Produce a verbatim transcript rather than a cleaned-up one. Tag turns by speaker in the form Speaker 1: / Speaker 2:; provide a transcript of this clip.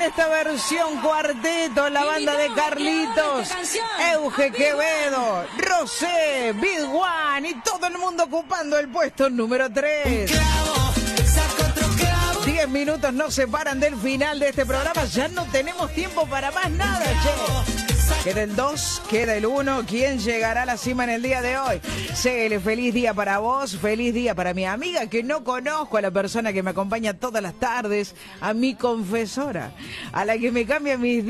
Speaker 1: esta versión cuarteto, la banda de Carlitos, Euge Quevedo, Rosé, Big One y todo el mundo ocupando el puesto número tres. Diez minutos nos separan del final de este programa. Ya no tenemos tiempo para más nada, che. Queda el dos, queda el uno. ¿Quién llegará a la cima en el día de hoy? Cele, feliz día para vos, feliz día para mi amiga que no conozco, a la persona que me acompaña todas las tardes, a mi confesora, a la que me cambia mis